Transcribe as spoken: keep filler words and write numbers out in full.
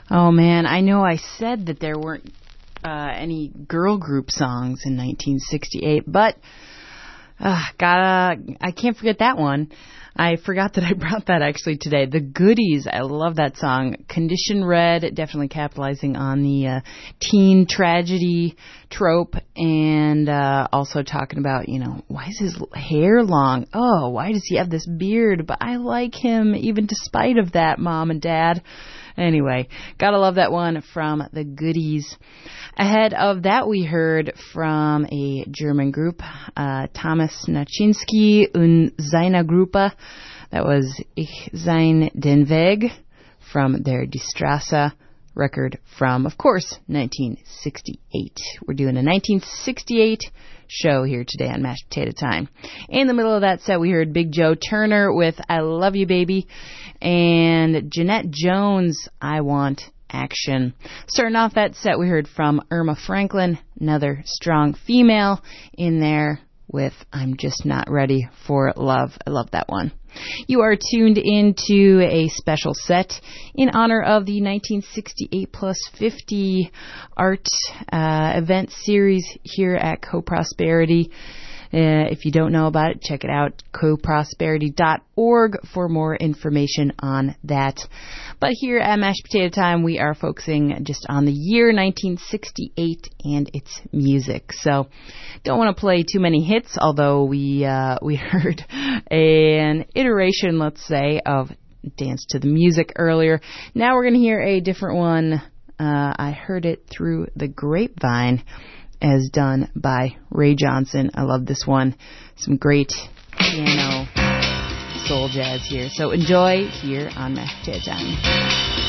Oh, man, I know I said that there weren't uh, any girl group songs in nineteen sixty-eight, but uh, gotta, I can't forget that one. I forgot that I brought that actually today. The Goodies, I love that song. Condition Red, definitely capitalizing on the uh, teen tragedy trope, and uh, also talking about, you know, why is his hair long? Oh, why does he have this beard? But I like him even despite of that, Mom and Dad. Anyway, gotta love that one from The Goodies. Ahead of that, we heard from a German group, uh, Thomas Naczynski und seine Gruppe. That was Ich sein den Weg from their Die Straße record from, of course, nineteen sixty-eight. We're doing a nineteen sixty-eight show here today on Mashed Potato Time. In the middle of that set, we heard Big Joe Turner with I Love You Baby, and Jeanette Jones, I Want Action. Starting off that set, we heard from Irma Franklin, another strong female in there with I'm Just Not Ready for Love. I love that one. You are tuned into a special set in honor of the nineteen sixty-eight plus fifty art uh, event series here at Co-Prosperity. Uh, if you don't know about it, check it out, co prosperity dot org for more information on that. But here at Mashed Potato Time, we are focusing just on the year nineteen sixty-eight and its music. So don't want to play too many hits, although we uh, we heard an iteration, let's say, of Dance to the Music earlier. Now we're going to hear a different one. Uh, I heard it through the grapevine, as done by Ray Johnson. I love this one. Some great piano soul jazz here. So enjoy here on Mashed Potato Time.